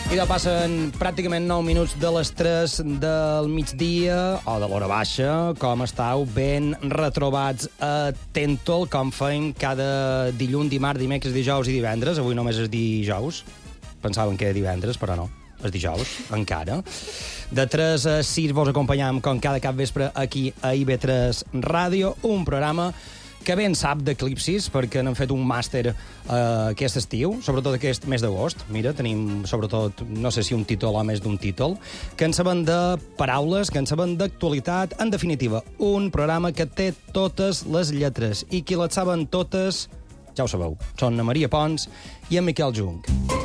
I ja passen pràcticament 9 minuts de les 3 del migdia, o de l'hora baixa. Com estàu? Ben retrobats a Tentol, com fem cada dilluns, dimarts, dimecres, dijous i divendres. Avui només és dijous. Pensaven que era divendres, però no. És dijous, encara. De 3 a 6 vos acompanyam, com cada cap vespre, aquí a IB3 Ràdio, un programa que ben sap d'eclipsis, perquè n'hem fet un màster aquest estiu, sobretot aquest mes d'agost. Mira, tenim, sobretot, no sé si un títol o més d'un títol, que en saben de paraules, que en saben d'actualitat. En definitiva, un programa que té totes les lletres, i qui les saben totes, ja ho sabeu, són na Maria Pons i en Miquel Jung.